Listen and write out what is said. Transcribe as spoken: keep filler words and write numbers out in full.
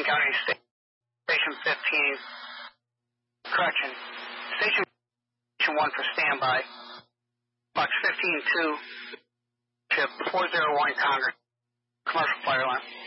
County, Station fifteen. Correction. Station one for standby. Box fifteen two. Ship four zero one Congress. Commercial fire line.